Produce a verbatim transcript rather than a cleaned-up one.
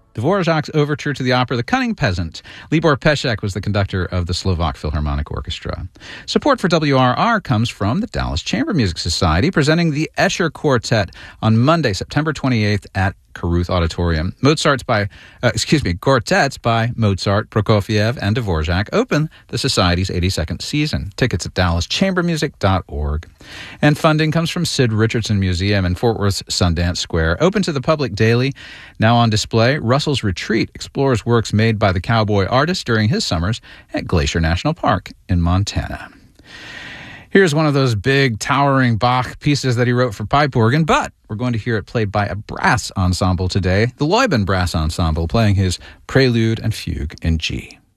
Dvorak's overture to the opera The Cunning Peasant. Libor Pesek was the conductor of the Slovak Philharmonic Orchestra. Support for W R R comes from the Dallas Chamber Music Society, presenting the Escher Quartet on Monday, September twenty-eighth at Caruth Auditorium. Mozart's by, uh, excuse me, quartets by Mozart, Prokofiev, and Dvorak open the Society's eighty-second season. Tickets at dallas chamber music dot org. And funding comes from Sid Richardson Museum in Fort Worth's Sundance Square. Open to the public daily. Now on display, Russell's Retreat explores works made by the cowboy artist during his summers at Glacier National Park in Montana. Here's one of those big, towering Bach pieces that he wrote for pipe organ, but we're going to hear it played by a brass ensemble today, the Leuben Brass Ensemble, playing his Prelude and Fugue in G.